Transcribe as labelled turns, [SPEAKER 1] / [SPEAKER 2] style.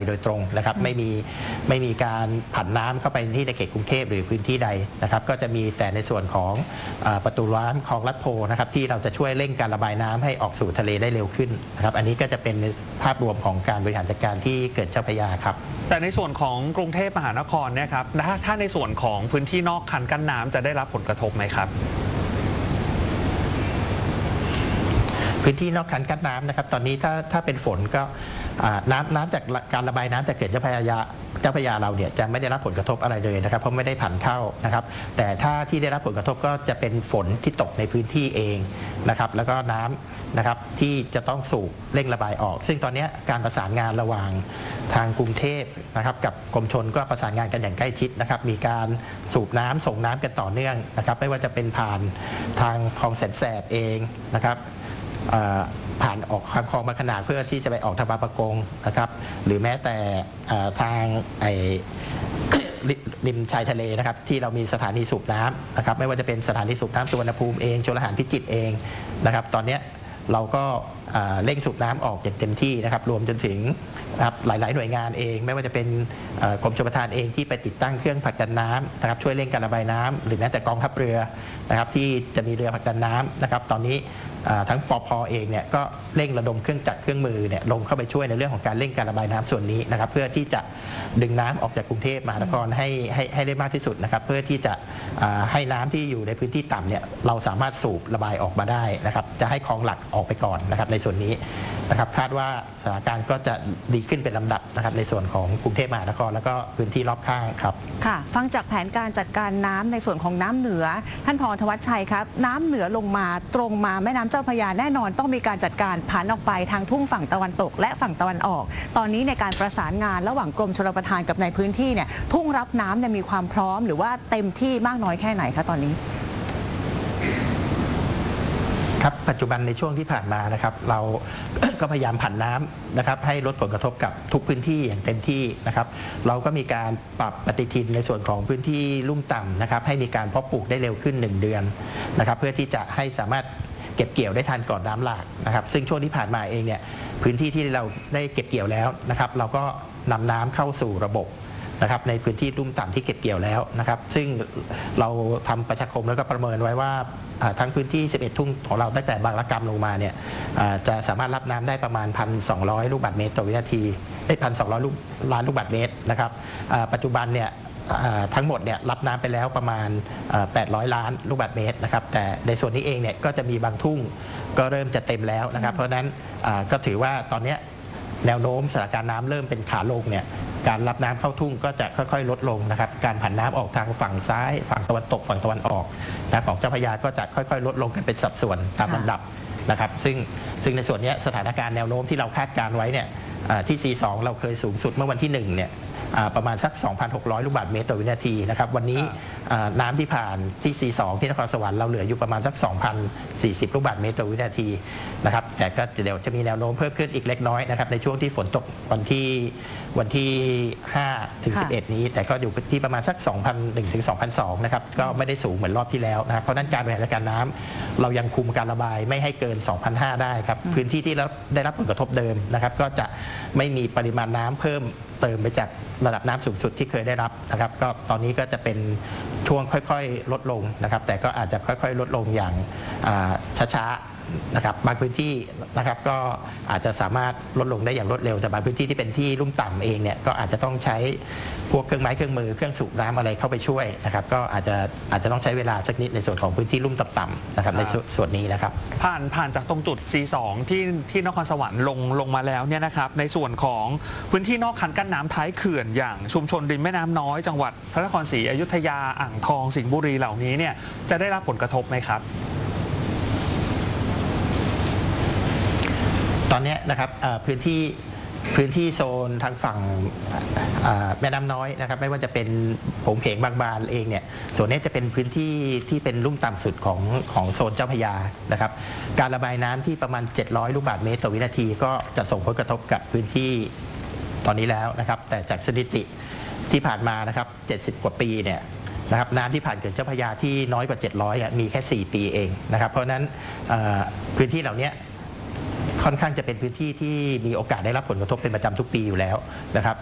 [SPEAKER 1] โดยตรงนะครับไม่มีการผันน้ำเข้าไปที่ในเขตกรุงเทพหรือพื้นที่ใดนะครับก็จะมีแต่ในส่วนของประตูน้ำคลองลัดโพนะครับที่เราจะช่วยเร่งการระบายน้ำให้ออกสู่ทะเลได้เร็วขึ้นนะครับอันนี้ก็จะเป็นภาพรวมของการบริหารจัดการที่เกิดเจ้าพระยาครับ
[SPEAKER 2] แต่ในส่วนของกรุงเทพมหานครเนี่ยครับถ้าในส่วนของพื้นที่นอกคันกั้นน้ำจะได้รับผลกระทบไหมครับ
[SPEAKER 1] พื้นที่นอกคันกั้นน้ำนะครับตอนนี้ถ้าเป็นฝนก็น้ำจากการระบายน้ำจากเขื่อนเจ้าพระยาเราเนี่ยจะไม่ได้รับผลกระทบอะไรเลยนะครับเพราะไม่ได้ผ่านเข้านะครับแต่ถ้าที่ได้รับผลกระทบก็จะเป็นฝนที่ตกในพื้นที่เองนะครับแล้วก็น้ำนะครับที่จะต้องสูบเร่งระบายออกซึ่งตอนนี้การประสานงานระหว่างทางกรุงเทพนะครับกับกรมชลก็ประสานงานกันอย่างใกล้ชิดนะครับมีการสูบน้ำส่งน้ำกันต่อเนื่องนะครับไม่ว่าจะเป็นผ่านทางคลองแสนแสบเองนะครับผ่านออกคลองบางขนาดเพื่อที่จะไปออกทางบางปะกงนะครับหรือแม้แต่ทางริมชายทะเลนะครับที่เรามีสถานีสูบน้ำนะครับไม่ว่าจะเป็นสถานีสูบน้ำสุวรรณภูมิเองชลประทานพิจิตรเองนะครับตอนนี้เราก็เร่งสูบน้ำออกอย่างเต็มที่นะครับรวมจนถึงนะครับหลายๆหน่วยงานเองไม่ว่าจะเป็นกรมชลประทานเองที่ไปติดตั้งเครื่องผลักดันน้ำนะครับช่วยเร่งการระบายน้ำหรือแม้แต่กองทัพเรือนะครับที่จะมีเรือผลักดันน้ำนะครับตอนนี้ทั้งปภ.เองเนี่ยก็เร่งระดมเครื่องจักรเครื่องมือเนี่ยลงเข้าไปช่วยในเรื่องของการเร่งการระบายน้ำส่วนนี้นะครับเพื่อที่จะดึงน้ำออกจากกรุงเทพมหานครให้ได้มากที่สุดนะครับเพื่อที่จะให้น้ำที่อยู่ในพื้นที่ต่ำเนี่ยเราสามารถสูบระบายออกมาได้นะครับจะให้คลองหลักออกไปก่อนนะครับในส่วนนี้นะครับคาดว่าสถานการณ์ก็จะดีขึ้นเป็นลำดับนะครับในส่วนของกรุงเทพมหานครแล้วก็พื้นที่รอบข้างครับ
[SPEAKER 3] ค่ะฟังจากแผนการจัดการน้ำในส่วนของน้ำเหนือท่านผอ.ธวัชชัยครับน้ำเหนือลงมาตรงมาแม่น้ำเจ้าพระยาแน่นอนต้องมีการจัดการผันออกไปทางทุ่งฝั่งตะวันตกและฝั่งตะวันออกตอนนี้ในการประสานงานระหว่างกรมชลประทานกับในพื้นที่เนี่ยทุ่งรับน้ำเนี่ยมีความพร้อมหรือว่าเต็มที่มากน้อยแค่ไหนคะตอนนี้
[SPEAKER 1] ครับปัจจุบันในช่วงที่ผ่านมานะครับเรา ก็พยายามผันน้ำนะครับให้ลดผลกระทบกับทุกพื้นที่อย่างเต็มที่นะครับเราก็มีการปรับปฏิทินในส่วนของพื้นที่ลุ่มต่ำนะครับให้มีการเพาะปลูกได้เร็วขึ้น1 เดือนนะครับเพื่อที่จะให้สามารถเก็บเกี่ยวได้ทันก่อนน้ำหลากนะครับซึ่งช่วงที่ผ่านมาเองเนี่ยพื้นที่ที่เราได้เก็บเกี่ยวแล้วนะครับเราก็นำน้ำเข้าสู่ระบบนะครับในพื้นที่ลุ่มต่ำที่เก็บเกี่ยวแล้วนะครับซึ่งเราทำประชาคมแล้วก็ประเมินไว้ว่าทั้งพื้นที่11ทุ่งของเราตั้งแต่บางระกำลงมาเนี่ยจะสามารถรับน้ำได้ประมาณ 1,200 ลูกบาศก์เมตรต่อวินาที 1,200 ล้านลูกบาศก์เมตรนะครับปัจจุบันเนี่ยทั้งหมดเนี่ยรับน้ำไปแล้วประมาณ800 ล้านลูกบาศก์เมตรนะครับแต่ในส่วนนี้เองเนี่ยก็จะมีบางทุ่งก็เริ่มจะเต็มแล้วนะครับเพราะฉะนั้นก็ถือว่าตอนนี้แนวโน้มสถานการณ์น้ำเริ่มเป็นขาลงเนี่ยการรับน้ำเข้าทุ่งก็จะค่อยๆลดลงนะครับการผันน้ำออกทางฝั่งซ้ายฝั่งตะวันตกฝั่งตะวันออกนะของเจ้าพระยาก็จะค่อยๆลดลงกันเป็นสัดส่วนตามลำดับนะครับซึ่งในส่วนนี้สถานการณ์แนวโน้มที่เราคาดการไว้เนี่ยที่ C2 เราเคยสูงสุดเมื่อวันที่1เนี่ยประมาณสัก 2,600 ลูกบาศก์เมตรต่อวินาทีนะครับวันนี้น้ำที่ผ่านที่ C2 ที่นครสวรรค์เราเหลืออยู่ประมาณสัก 2,040 ลูกบาศก์เมตรต่อวินาทีนะครับแต่ก็เดี๋ยวจะมีแนวโน้มเพิ่มขึ้นอีกเล็กน้อยนะครับในช่วงที่ฝนตกวันที่5 ถึง 11 นี้แต่ก็อยู่ที่ประมาณสัก 2,001 ถึง 2,002 นะครับก็ไม่ได้สูงเหมือนรอบที่แล้วนะครับเพราะนั้นการบริหารจัดการน้ำเรายังคุมการระบายไม่ให้เกิน 2,500 ได้ครับพื้นที่ที่ได้รับผลกระทบเดิมนะครับก็จะไม่มีปริมาณน้ำเพิ่มเติมไปจากระดับน้ำสูงสุดที่เคยได้รับนะครับก็ตอนนี้ก็จะเป็นช่วงค่อยๆลดลงนะครับแต่ก็อาจจะค่อยๆลดลงอย่างช้าๆนะครับบางพื้นที่นะครับก็อาจจะสามารถลดลงได้อย่างรวดเร็วแต่บางพื้นที่ที่เป็นที่ลุ่มต่ำเองเนี่ยก็อาจจะต้องใช้พวกเครื่องไม้เครื่องมือเครื่องสูบน้ำอะไรเข้าไปช่วยนะครับก็อาจจะต้องใช้เวลาสักนิดในส่วนของพื้นที่ลุ่มต่ำๆนะครับในส่วนนี้นะครับ
[SPEAKER 2] ผ่านจากตรงจุด C2 ที่นครสวรรค์ลงมาแล้วเนี่ยนะครับในส่วนของพื้นที่นอกคันกั้นน้ำท้ายเขื่อนอย่างชุมชนริมแม่น้ำน้อยจังหวัดพระนครศรีอยุธยาอ่างทองสิงห์บุรีเหล่านี้เนี่ยจะได้รับผลกระทบไหมครับ
[SPEAKER 1] ตอนนี้นะครับพื้นที่โซนทางฝั่งแม่น้ำน้อยนะครับไม่ว่าจะเป็นโผงเพงบางบานเองเนี่ยส่วนนี้จะเป็นพื้นที่ที่เป็นลุ่มต่ำสุดของโซนเจ้าพระยานะครับการระบายน้ำที่ประมาณ700 ลูกบาศก์เมตรต่อวินาทีก็จะส่งผลกระทบกับพื้นที่ตอนนี้แล้วนะครับแต่จากสถิติที่ผ่านมานะครับ70 กว่าปีเนี่ยนะครับน้ำที่ผ่านเขื่อนเจ้าพระยาที่น้อยกว่า700มีแค่4 ปีเองนะครับเพราะนั้นพื้นที่เหล่านี้ค่อนข้างจะเป็นพื้นที่ที่มีโอกาสได้รับผลกระทบเป็นประจำทุกปีอยู่แล้วนะครับ